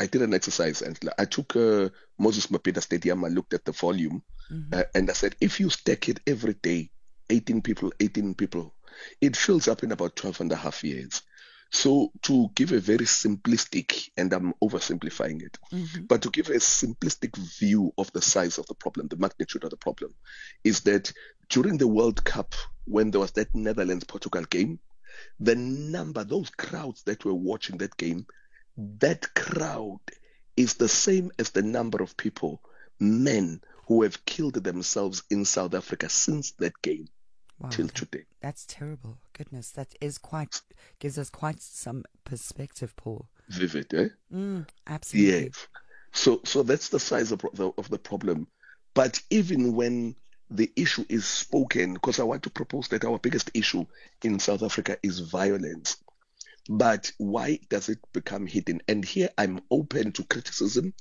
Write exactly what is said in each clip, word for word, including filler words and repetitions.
I did an exercise and I took uh, Moses Mabhida Stadium. I looked at the volume Mm-hmm. uh, and I said, if you stack it every day, eighteen people, eighteen people, it fills up in about twelve and a half years. So to give a very simplistic, and I'm oversimplifying it, Mm-hmm. but to give a simplistic view of the size of the problem, the magnitude of the problem, is that during the World Cup, when there was that Netherlands-Portugal game, the number, those crowds that were watching that game, that crowd is the same as the number of people, men, who have killed themselves in South Africa since that game Wow, till that, today. that's terrible. Goodness, that is quite gives us quite some perspective, Paul. Vivid, eh? Mm, absolutely. Yes. So, so that's the size of the, of the problem. But even when the issue is spoken, because I want to propose that our biggest issue in South Africa is violence. But why does it become hidden? And here I'm open to criticism.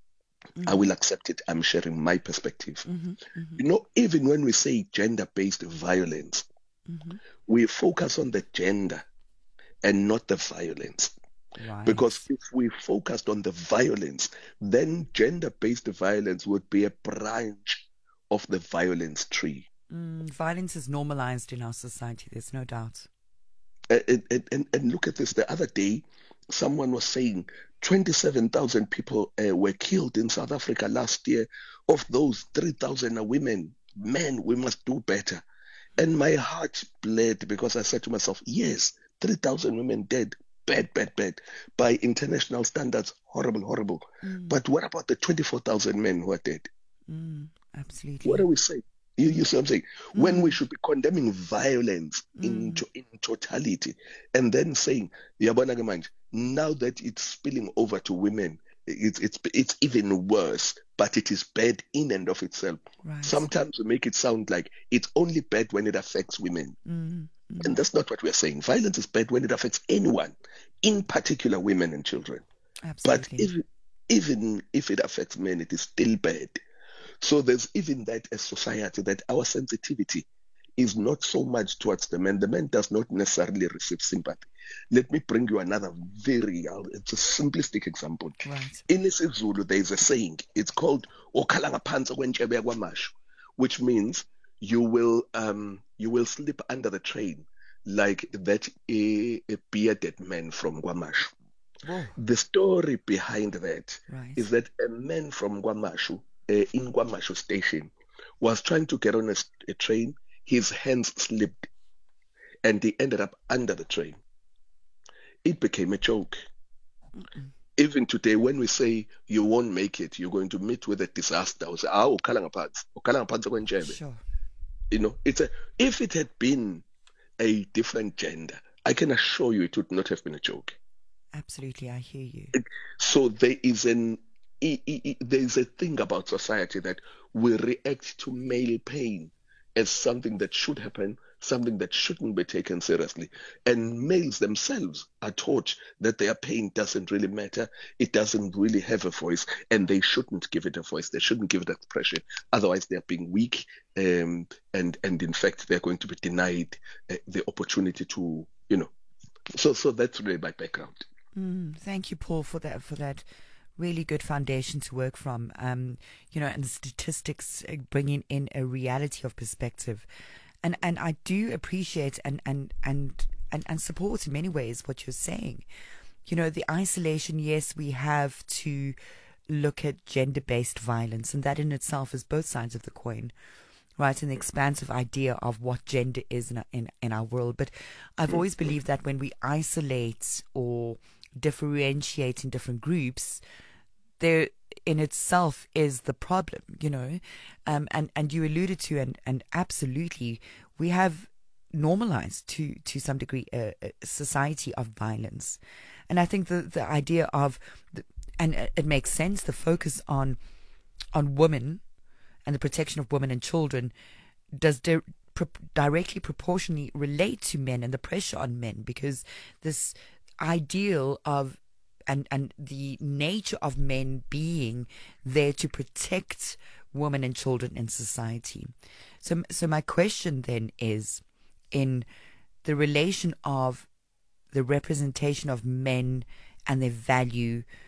I Mm-hmm. will accept it. I'm sharing my perspective. Mm-hmm. Mm-hmm. You know, even when we say gender-based violence, Mm-hmm. we focus on the gender and not the violence. Because Right. if we focused on the violence, then gender-based violence would be a branch of the violence tree. Mm, violence is normalized in our society. There's no doubt. And, and, and, and look at this. The other day, someone was saying twenty-seven thousand people uh, were killed in South Africa last year. Of those, three thousand are women. Men, we must do better. And my heart bled because I said to myself, yes, three thousand women dead. Bad, bad, bad. By international standards, horrible, horrible. Mm, But what about the twenty-four thousand men who are dead? mm, What absolutely. are we saying? You, you Mm, see what I'm saying? When we mm, should be condemning violence in, mm, to, in totality and then saying, "Yabona ke manje, now that it's spilling over to women, it's, it's, it's even worse, but it is bad in and of itself." right. Sometimes we make it sound like it's only bad when it affects women. Mm, And mm, that's not what we're saying. Violence is bad when it affects anyone, in particular women and children. But absolutely. if, even if it affects men, it is still bad. So there's even that as society that our sensitivity is not so much towards the man. The man does not necessarily receive sympathy. Let me bring you another very, uh, it's a simplistic example. Right. In isiZulu, there is a saying. It's called "Okhala ngaphansi kwentshebe yakwaMashu," which means you will um you will slip under the train like that a, a bearded man from Kwamashu. Whoa. The story behind that is Right. that a man from Kwamashu, uh, in Kwamashu station, was trying to get on a, a train. His hands slipped and he ended up under the train. It became a joke. Mm-mm. Even today, when we say you won't make it, you're going to meet with a disaster. We say, ah, ukhala ngaphansi, ukhala ngaphansi kwenjebe. Sure. You know, it's a, if it had been a different gender, I can assure you it would not have been a joke. Absolutely. I hear you. It- so there is an i- i- i- there is a thing about society that we react to male pain as something that should happen, something that shouldn't be taken seriously. And males themselves are taught that their pain doesn't really matter, it doesn't really have a voice, and they shouldn't give it a voice. They shouldn't give it expression. Otherwise, they're being weak, um, and and in fact, they're going to be denied uh, the opportunity to, you know. So so that's really my background. Mm, thank you, Paul, for that. For that. Really good foundation to work from, um, you know, and the statistics uh, bringing in a reality of perspective, and and I do appreciate and and and and, and support in many ways what you're saying. You know, the isolation. Yes, we have to look at gender-based violence, and that in itself is both sides of the coin, right? And the expansive idea of what gender is in our, in, in our world. But I've always believed that when we isolate or differentiate in different groups, there in itself is the problem, you know, um, and and you alluded to and and absolutely we have normalized to to some degree a, a society of violence, and I think the the idea of the, and it makes sense, the focus on on women and the protection of women and children does di- pro- directly proportionally relate to men and the pressure on men, because this ideal of and and the nature of men being there to protect women and children in society. So so my question then is, in the relation of the representation of men and their value